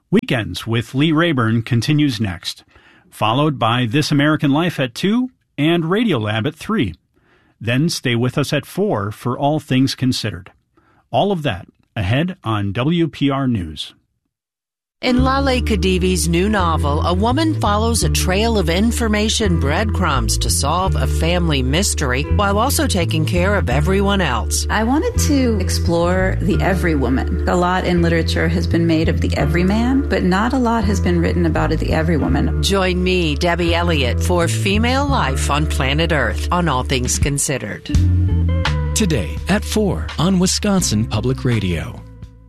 Weekends with Lee Rayburn continues next, followed by This American Life at 2 and Radiolab at 3. Then stay with us at 4 for All Things Considered. All of that ahead on WPR News. In Lale Khedivi's new novel, a woman follows a trail of information breadcrumbs to solve a family mystery while also taking care of everyone else. I wanted to explore the every woman. A lot in literature has been made of the everyman, but not a lot has been written about the every woman. Join me, Debbie Elliott, for Female Life on Planet Earth on All Things Considered. Today at 4 on Wisconsin Public Radio.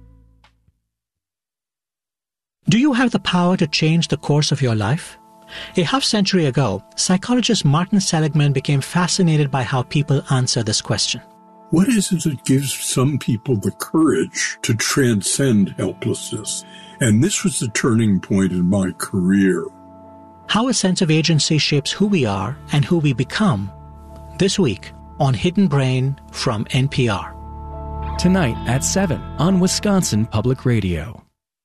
Do you have the power to change the course of your life? A half-century ago, psychologist Martin Seligman became fascinated by how people answer this question. What is it that gives some people the courage to transcend helplessness? And this was the turning point in my career. How a sense of agency shapes who we are and who we become. This week on Hidden Brain from NPR. Tonight at 7 on Wisconsin Public Radio.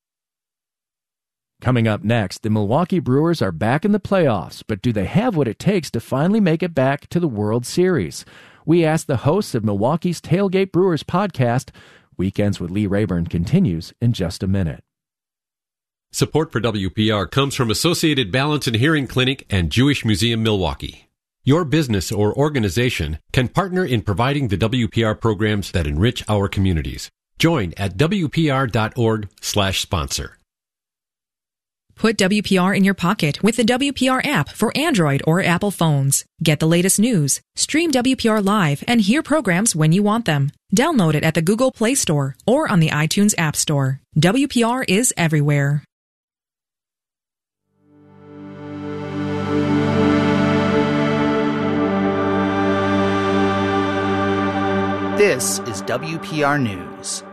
Coming up next, the Milwaukee Brewers are back in the playoffs, but do they have what it takes to finally make it back to the World Series? We asked the hosts of Milwaukee's Tailgate Brewers podcast. Weekends with Lee Rayburn continues in just a minute. Support for WPR comes from Associated Balance and Hearing Clinic and Jewish Museum Milwaukee. Your business or organization can partner in providing the WPR programs that enrich our communities. Join at WPR.org/sponsor. Put WPR in your pocket with the WPR app for Android or Apple phones. Get the latest news, stream WPR live, and hear programs when you want them. Download it at the Google Play Store or on the iTunes App Store. WPR is everywhere. This is WPR News.